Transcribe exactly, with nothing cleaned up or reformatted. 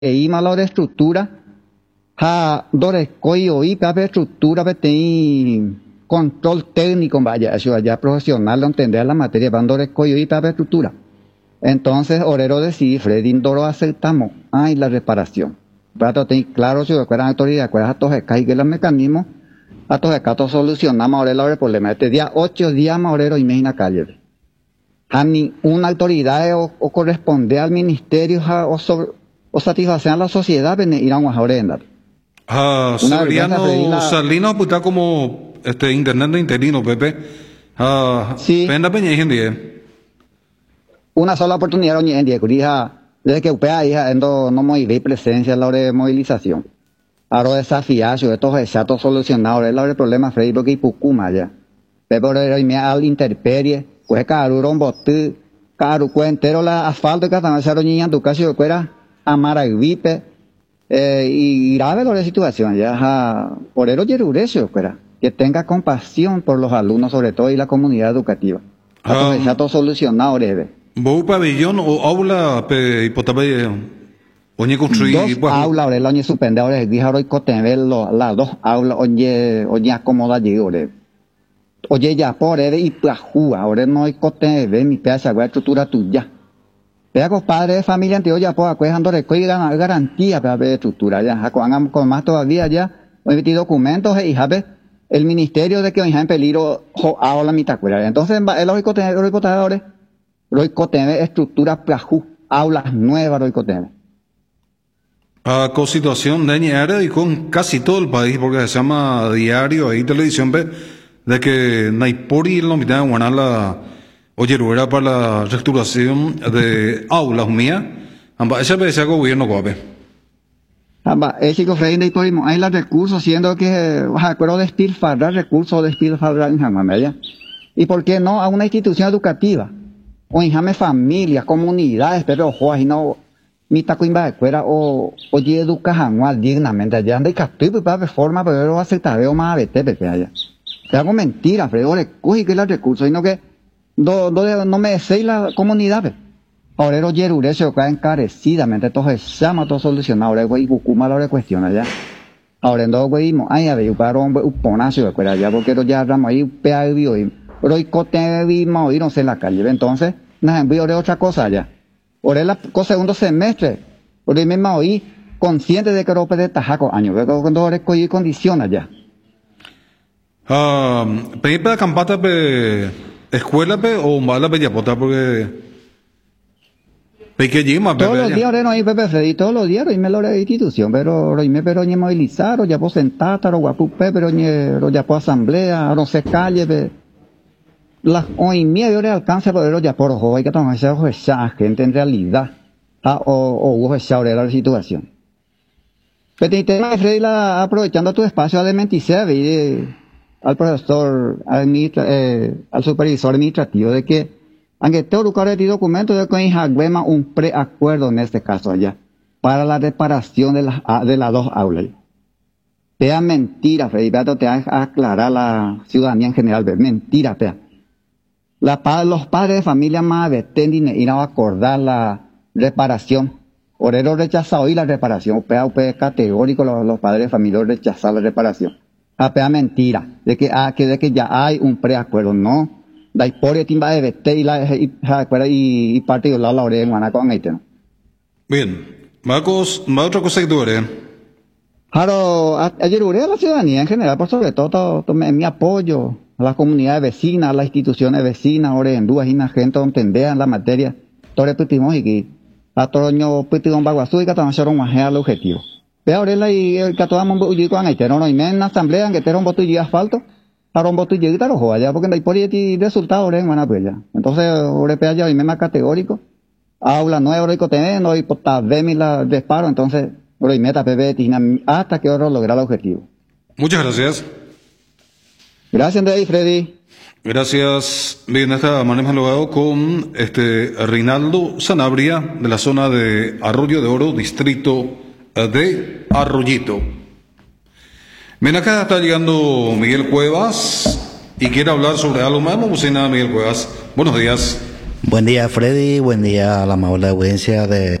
y malo de estructura, ha dore coyo y pape estructura pe ten control técnico vaya, eso allá profesional lo entender la materia, van dore coyo y pape estructura. Entonces, orero decir, Freddy Doro aceptamos, ay la reparación. Para tener claro si recuerdan autoridad, recuerdan a todos acá que los mecanismos, a todos acá todos solucionamos ahora el problema. Este día ocho días más orero y imagina calle. A ni una autoridad o, o corresponde al ministerio a, o, sobre, o satisfacer a la sociedad, ven ir a un orenda. Ah, Severiano Salino, pues está como este internet de interino, Pepe. Ah, sí. Penda peña y gente. Una sola oportunidad hoy en día, curija, desde que upea hija, endo no movilé presencia en la hora de movilización. Ahora desafiar, sobre todo exactos solucionados, es la hora de problema, Freddy, porque hay pucuma ya. Pero ahora me al interperie, pues caro, rombote, caro, cuentero la asfalto, que hasta no se roñían tu caso, yo fuera amara y vipe, eh, y grave la situación, ya, por eso yeruresio, fuera, que tenga compasión por los alumnos, sobre todo, y la comunidad educativa. Hasta um. exactos solucionados, debe. ¿Vos pabellón o aula pe hipotape oñe construir dos aulas ahora el año suspende ahora dije ahora cotembe las dos aulas oñe oñe acomoda allí ahora oye ya por y plaju ahora no hay cotembe mi pedazo de estructura tuya vea compadre de familia antiguo ya pues acuejando recoger garantía para ver estructura ya con con más todavía ya he metido documentos y jabe el ministerio de que hoy en peligro ahora la mitad cuera entonces el lógico tener lógico ahora Roico tiene estructura plajú, aulas nuevas, Roico tiene. Ah, con situación de ñera y con casi todo el país, porque se llama diario y televisión, ve, de que Naipori en la mitad de Guanala, oye, era para la reestructuración de aulas mía, amba, esa vez se gobierno guape. Amba, ese chico Freddy Naipori, hay los recursos, siendo que, acuerdo de despilfarrar recursos, despilfarrar en Jamameya. ¿Y por qué no a una institución educativa? O en familias, comunidades, pero ojo, ahí no, mi taco imba de fuera, o, oye, educa janual dignamente, allá anda y castigo para reforma, pero lo aceptaré o más a vete, pepe, allá. Te hago mentira, Fredo, le coge que los recursos, sino que, no, no, no me deseéis la comunidad, pe. Ahora, los yerures se caen encarecidamente, todo se llama, todo solucionado, ahora, güey, bucuma la cuestión allá. Ahora, en dos, güey, ay, a ver, yo paro un ponazo de fuera allá, porque ya ramo ahí, pea y vivo, pero hay cote vimos irnos en la calle, entonces, nos envió otra cosa allá. Oré la cosa segundo semestre, oré mismo oí, consciente de que no puede tajar años, pero cuando oré coí condiciones allá. Ah, pedí para campata pe escuela pe o mala pe yapota porque pe que lleva todos los días oré no hay Pepe Freddy, todos los días oré me lo oré de institución, pero oré me pero ni movilizaron, ya por sentar, o guapupe, pero ni ya por asamblea, no se calle pe. Las hoy miedo de alcance poder ya por hoy que tomar esa gente en realidad ah, o o hubo esa la situación. Pero el tema de Freddy la aprovechando tu espacio de menticea y al profesor administra, eh, al supervisor administrativo de que aunque te buscar este documento de que hagamos un preacuerdo en este caso allá para la reparación de las de las dos aulas. Pea mentira, Freddy, te a aclarar a la ciudadanía en general, mentira, pea. La, los padres de familia más detenden y no acordar la reparación. Orero rechazado y la reparación. Upea, upea categórico los, los padres de familia rechazar la reparación. Apea mentira. De que, ah, que, de que ya hay un preacuerdo. No. La historia timba de vete y la, y, y, y parte de la la oreja en Guanaco en Haití. Bien. Marcos, más otra cosa que tú eres. Claro, ayer uré a la ciudadanía en general, por sobre todo, todo, todo mi apoyo. A las comunidades vecinas, a las instituciones vecinas, ahora en dudas y la gente entendean la materia, todo putimos y que a toño putimos baguazú y que también un maje al objetivo. Pero ahora la y el que todo mundo y con este no y en asamblea que te un botu y asfalto, para un botu y y tal ojo allá porque no hay por ahí resultado ahora en Guanajuato. Entonces, ahora pe allá y me más categórico, aula nueva y coteneno y pota vemi la disparo, entonces, ahora y meta pepe hasta que ahora lograr el objetivo. Muchas gracias. Gracias, Andrés y Freddy. Gracias. Bien, esta manera hemos logrado con este Reinaldo Sanabria de la zona de Arroyo de Oro, distrito de Arroyito. Bien, acá está llegando Miguel Cuevas y quiere hablar sobre algo más. Vamos a nada, Miguel Cuevas. Buenos días. Buen día, Freddy. Buen día a la amable audiencia de